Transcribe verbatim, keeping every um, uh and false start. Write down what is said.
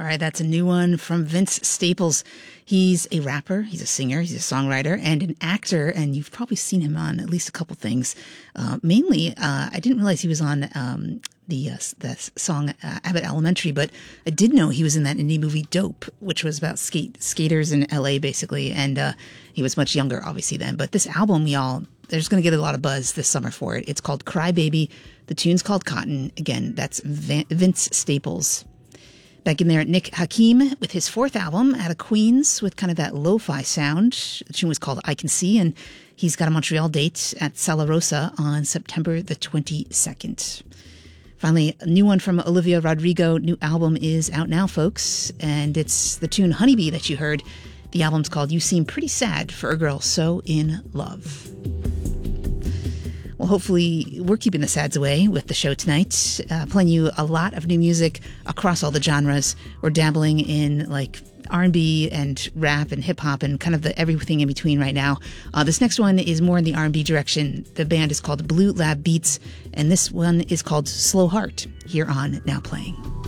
right, that's a new one from Vince Staples. He's a rapper, he's a singer, he's a songwriter, and an actor, and you've probably seen him on at least a couple things. Uh, mainly, uh, I didn't realize he was on um, the uh, the song uh, Abbott Elementary, but I did know he was in that indie movie Dope, which was about skate skaters in L A, basically, and uh, he was much younger, obviously, then. But this album, y'all, there's going to get a lot of buzz this summer for it. It's called Cry Baby. The tune's called Cotton. Again, that's Van- Vince Staples. Back in there, Nick Hakim with his fourth album out of Queens with kind of that lo-fi sound. The tune was called I Can See, and he's got a Montreal date at Sala Rosa on September the twenty-second. Finally, a new one from Olivia Rodrigo. New album is out now, folks, and it's the tune Honeybee that you heard. The album's called You Seem Pretty Sad for a Girl So In Love. Well, hopefully we're keeping the sads away with the show tonight, uh, playing you a lot of new music across all the genres. We're dabbling in like R and B and rap and hip hop and kind of the everything in between right now. Uh, this next one is more in the R and B direction. The band is called Blue Lab Beats, and this one is called Slow Heart, here on Now Playing.